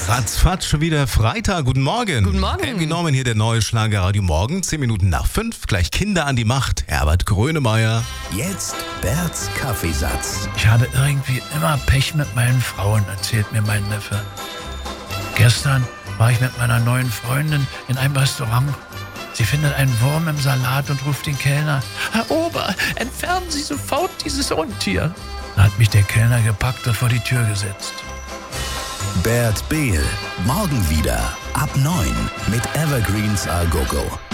Ratzfatz, schon wieder Freitag. Guten Morgen. Guten Morgen. Elke Norman hier, der neue Schlager Radio Morgen. 10 Minuten nach 5. Gleich Kinder an die Macht. Herbert Grönemeyer. Jetzt Berts Kaffeesatz. Ich habe irgendwie immer Pech mit meinen Frauen, erzählt mir mein Neffe. Gestern war ich mit meiner neuen Freundin in einem Restaurant. Sie findet einen Wurm im Salat und ruft den Kellner: Herr Ober, entfernen Sie sofort dieses Untier. Da hat mich der Kellner gepackt und vor die Tür gesetzt. Bert Behl. Morgen wieder ab 9 mit Evergreens Al Gogo.